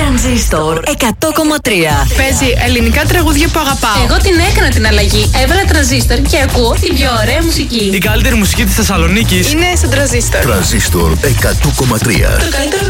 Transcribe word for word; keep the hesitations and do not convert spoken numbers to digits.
Τρανζίστορ εκατό κόμμα τρία. Παίζει ελληνικά τραγούδια που αγαπάω. Εγώ την έκανα την αλλαγή. Έβαλα τρανζίστορ και ακούω την πιο ωραία μουσική. Η καλύτερη μουσική της Θεσσαλονίκης είναι στο Τρανζίστορ. Τρανζίστορ εκατό κόμμα τρία. Το καλύτερο